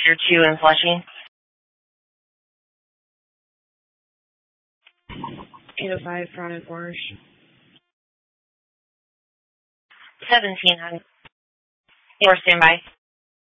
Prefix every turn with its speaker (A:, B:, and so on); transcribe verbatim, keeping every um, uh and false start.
A: Pier two in Flushing.
B: eight oh five Front and Forge.
A: seventeen hundred. Your standby.